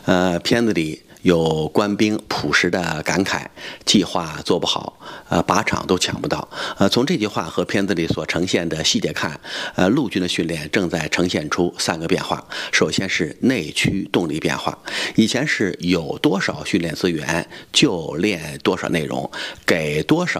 片子里有官兵朴实的感慨，计划做不好，靶场都抢不到。从这句话和片子里所呈现的细节看，陆军的训练正在呈现出3个变化。首先是内驱动力变化，以前是有多少训练资源就练多少内容，给多少